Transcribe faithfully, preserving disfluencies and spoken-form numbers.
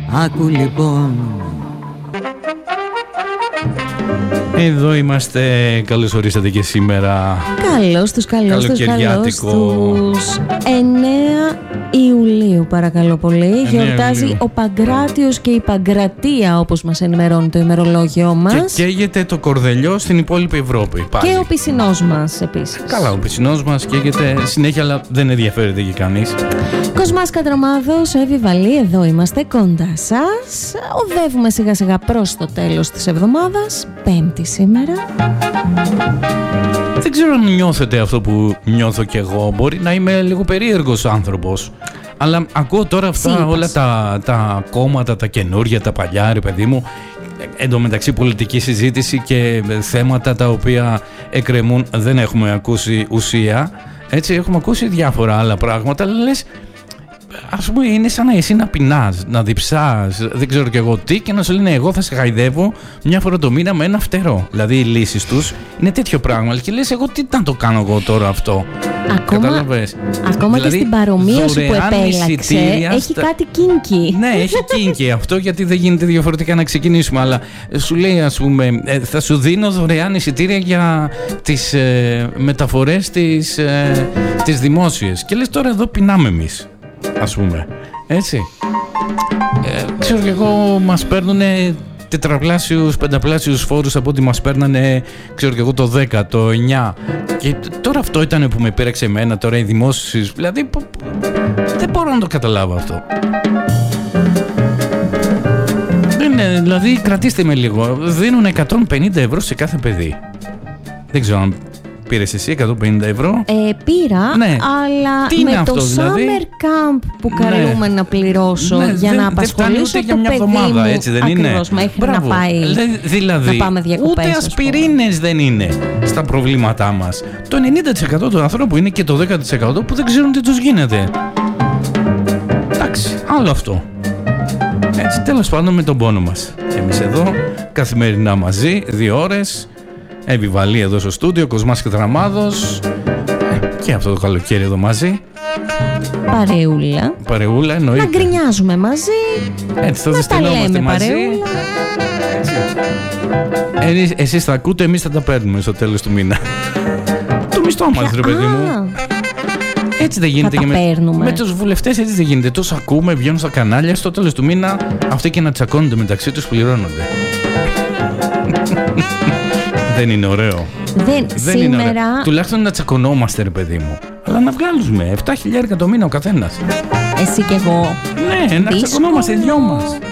Άκου λοιπόν. Εδώ είμαστε, καλώς ορίσατε και σήμερα. Καλώς τους, καλώς τους, καλώς τους. εννέα Ιουλίου παρακαλώ πολύ. Γιορτάζει Ιουλίου. Ο Παγκράτιος και η Παγκρατία, όπως μας ενημερώνει το ημερολόγιο μας. Και καίγεται το κορδελιό στην υπόλοιπη Ευρώπη πάλι. Και ο πισινός μας επίσης. Καλά, ο πισινός μας καίγεται συνέχεια, αλλά δεν ενδιαφέρεται και κανείς. Κοσμάς Κατραμάδος, Εύη Βαλή, εδώ είμαστε κοντά σας. Οδεύουμε σιγά σιγά προς το τέλος της εβδομάδας. Πέμπτη σήμερα. Δεν ξέρω αν νιώθετε αυτό που νιώθω κι εγώ. Μπορεί να είμαι λίγο περίεργος άνθρωπος, αλλά ακούω τώρα αυτά Σύμπας. όλα τα, τα κόμματα, τα καινούργια, τα παλιά, ρε παιδί μου. Εν τω μεταξύ πολιτική συζήτηση και θέματα τα οποία εκκρεμούν, δεν έχουμε ακούσει ουσία. Έτσι, έχουμε ακούσει διάφορα άλλα πράγματα, αλλά λες, ας πούμε, είναι σαν να εσύ να πεινάς, να διψάς, δεν ξέρω κι εγώ τι, και να σου λένε εγώ θα σε χαϊδεύω μια φορά το μήνα με ένα φτερό. Δηλαδή οι λύσεις τους είναι τέτοιο πράγμα και λες εγώ τι να το κάνω εγώ τώρα αυτό. Ακόμα, Κατάλαβες. ακόμα δηλαδή, και στην παρομοίωση που επέλεξε έχει στα... κάτι κίνκι. Ναι, έχει κίνκι αυτό, γιατί δεν γίνεται διαφορετικά να ξεκινήσουμε. Αλλά σου λέει, ας πούμε, θα σου δίνω δωρεάν εισιτήρια για τις ε, μεταφορές τις, ε, τις δημόσιες. Και λες τώρα εδώ πεινάμε εμείς, ας πούμε, έτσι. Ε, ξέρω και εγώ, μας παίρνουνε τετραπλάσιους, πενταπλάσιους φόρους από ό,τι μας παίρνανε, ξέρω και εγώ, το δέκα, το εννιά. Και τώρα αυτό ήταν που με πήραξε εμένα, τώρα οι δημόσιες, δηλαδή που, δεν μπορώ να το καταλάβω αυτό. Είναι, δηλαδή κρατήστε με λίγο, δίνουν εκατόν πενήντα ευρώ σε κάθε παιδί. Δεν ξέρω αν πήρες εσύ εκατόν πενήντα ευρώ. Ε, πήρα, ναι. αλλά τι με αυτό, το δηλαδή? Summer Camp που καλούμε ναι. να πληρώσω ναι, για δεν, να απασχολήσω δεν το για παιδί εβδομάδα, μου, έτσι δεν ακριβώς, είναι? μέχρι Μπράβο. να πάει δηλαδή, να πάμε διακοπές. Ούτε ασπιρίνες δεν είναι στα προβλήματά μας. Το ενενήντα τοις εκατό των ανθρώπων είναι και το δέκα τοις εκατό που δεν ξέρουν τι τους γίνεται. Εντάξει, άλλο αυτό. Έτσι, τέλος πάντων, με τον πόνο μας. Εμείς εδώ καθημερινά μαζί, δύο ώρες. Εύη Βαλή εδώ στο στούντιο, Κοσμάς Κατραμάδος. Και αυτό το καλοκαίρι εδώ μαζί. Παρεούλα. Παρεούλα, εννοείται. Να γκρινιάζουμε μαζί. Έτσι, θα ζεστανόμαστε μαζί. Ε, εσείς θα ακούτε, εμείς θα τα παίρνουμε στο τέλος του μήνα. Το μισθό μας, ρε παιδί μου. Έτσι δεν γίνεται και με, με τους βουλευτές, έτσι δεν γίνεται. Τόσο ακούμε, βγαίνουν στα κανάλια, στο τέλος του μήνα αυτοί και να τσακώνονται μεταξύ τους πληρώνονται. Δεν είναι ωραίο. Δεν, δεν σήμερα... είναι ωραίο. Τουλάχιστον να τσακωνόμαστε, ρε παιδί μου. Αλλά να βγάλουμε επτά χιλιάδες το μήνα ο καθένας. Εσύ και εγώ. Ναι, να τσακωνόμαστε οι δυο μας.